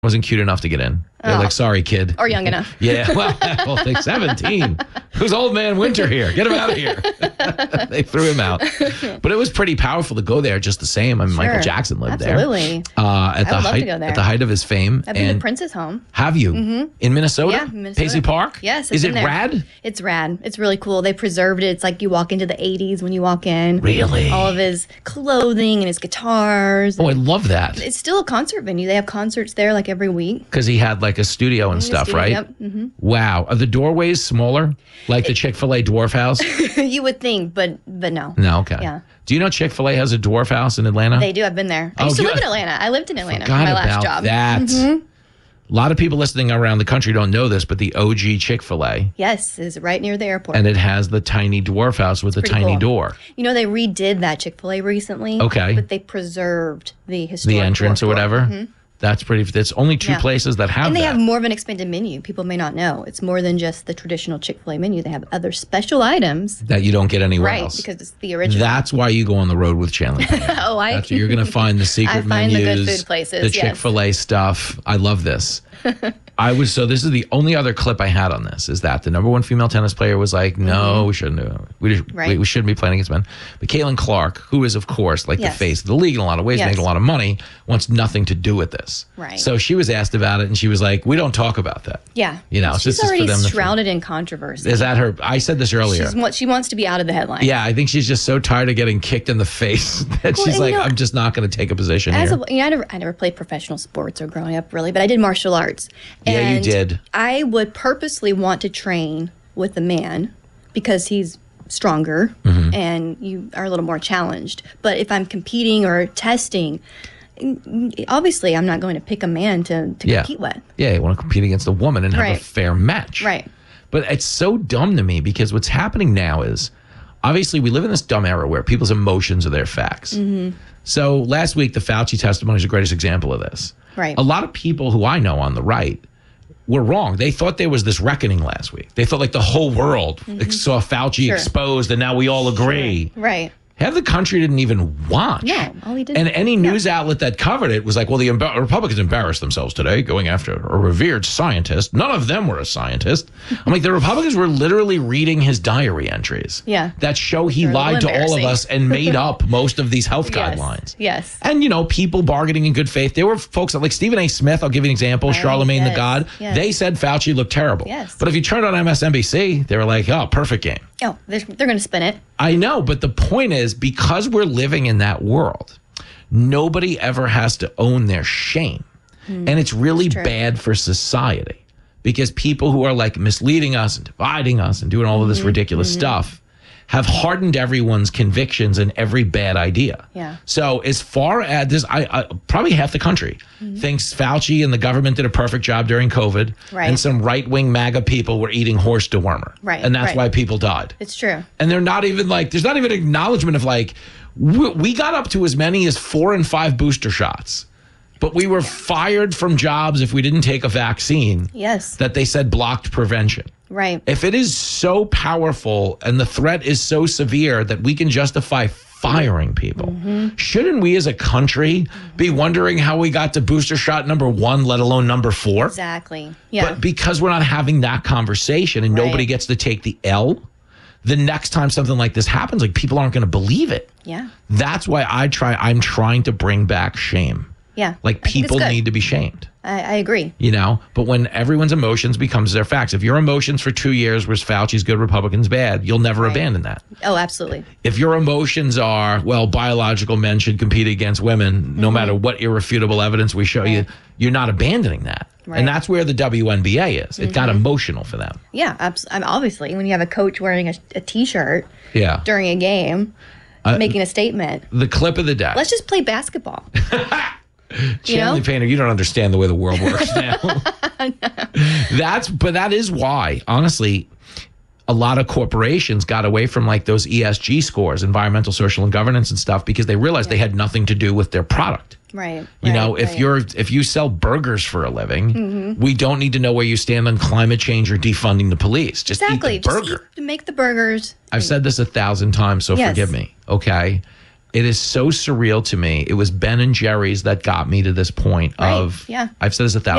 wasn't cute enough to get in. They're like, sorry, kid. Or young enough. Yeah, well, like 17. Who's old man Winter here? Get him out of here. They threw him out. But it was pretty powerful to go there just the same. I mean, Michael Jackson lived Absolutely. there. I would love to go there. At the height of his fame. I've been to Prince's home. Have you? In Minnesota? Yeah, Minnesota. Paisley Park? Yes. Is it rad? It's rad. It's really cool. They preserved it. It's like you walk into the 80s when you walk in. Really? All of his clothing and his guitars. Oh, I love that. It's still a concert venue. They have concerts there like every week. Because he had like a studio and stuff, right? Yep. Mm-hmm. Wow. Are the doorways smaller? Like the Chick-fil-A dwarf house? You would think, but no. No, okay. Yeah. Do you know Chick-fil-A has a dwarf house in Atlanta? They do. I've been there. I used to live in Atlanta. I lived in Atlanta for my last job. That. A lot of people listening around the country don't know this, but the OG Chick-fil-A. Yes, is right near the airport. And it has the tiny dwarf house with a tiny door. You know, they redid that Chick-fil-A recently. Okay. But they preserved the historic entrance or whatever. Mm-hmm. That's pretty. There's only two places that have that. And they have more of an expanded menu. People may not know. It's more than just the traditional Chick-fil-A menu. They have other special items. That you don't get anywhere else. Right, because it's the original. That's why you go on the road with Chandler. You're going to find the secret menus. the good food places, the Chick-fil-A stuff. I love this. So this is the only other clip I had on this, is that the number one female tennis player was like, no, we shouldn't do it. We shouldn't be playing against men. But Caitlin Clark, who is, of course, like the face of the league in a lot of ways, making a lot of money, wants nothing to do with this. Right. So she was asked about it, and she was like, we don't talk about that. Yeah. You know, she's so already shrouded in controversy. Is that her? I said this earlier. She wants to be out of the headline. Yeah, I think she's just so tired of getting kicked in the face that she's like, I'm just not going to take a position here. I never played professional sports or growing up, really, but I did martial arts. Yeah, you did. I would purposely want to train with a man because he's stronger and you are a little more challenged. But if I'm competing or testing, obviously I'm not going to pick a man to compete with. Yeah, you want to compete against a woman and have a fair match. Right. But it's so dumb to me because what's happening now is, obviously we live in this dumb era where people's emotions are their facts. So last week, the Fauci testimony is the greatest example of this. Right. A lot of people who I know on the right were wrong. They thought there was this reckoning last week. They thought like the whole world saw Fauci exposed and now we all agree. Right. Half the country didn't even watch. No, all he did. And any news outlet that covered it was like, well, the Republicans embarrassed themselves today going after a revered scientist. None of them were a scientist. I'm like, the Republicans were literally reading his diary entries. Yeah. That show he lied to all of us and made up most of these health guidelines. Yes. And, people bargaining in good faith. There were folks like Stephen A. Smith, I'll give you an example, Charlemagne the God. Yes. They said Fauci looked terrible. Yes. But if you turned on MSNBC, they were like, oh, perfect game. Oh, they're going to spin it. I know, but the point is, because we're living in that world, nobody ever has to own their shame. And it's really bad for society because people who are like misleading us and dividing us and doing all of this ridiculous stuff have hardened everyone's convictions in every bad idea. Yeah. So as far as this, I probably half the country thinks Fauci and the government did a perfect job during COVID. Right. And some right-wing MAGA people were eating horse dewormer. Right. And that's why people died. It's true. And they're not even like, there's not even acknowledgement of like, we got up to as many as 4 and 5 booster shots. But we were fired from jobs if we didn't take a vaccine. Yes. That they said blocked prevention. Right. If it is so powerful and the threat is so severe that we can justify firing people, shouldn't we as a country be wondering how we got to booster shot number 1, let alone number 4? Exactly. Yeah. But because we're not having that conversation and nobody gets to take the L, the next time something like this happens, like people aren't going to believe it. Yeah. That's why I'm trying to bring back shame. Yeah. Like people need to be shamed. I agree. But when everyone's emotions becomes their facts, if your emotions for 2 years was Fauci's good, Republicans bad, you'll never abandon that. Oh, absolutely. If your emotions are, well, biological men should compete against women, no matter what irrefutable evidence we show you, you're not abandoning that. Right. And that's where the WNBA is. It got emotional for them. Yeah, obviously. When you have a coach wearing a T-shirt during a game, making a statement. The clip of the day. Let's just play basketball. Chanley Painter, you don't understand the way the world works now. But that is why, honestly, a lot of corporations got away from like those ESG scores, environmental, social, and governance and stuff, because they realized they had nothing to do with their product. Right. If you sell burgers for a living, we don't need to know where you stand on climate change or defunding the police. Just eat the burger. Just make the burgers. I've said this 1,000 times, so forgive me. Okay. It is so surreal to me. It was Ben and Jerry's that got me to this point of, I've said this 1,000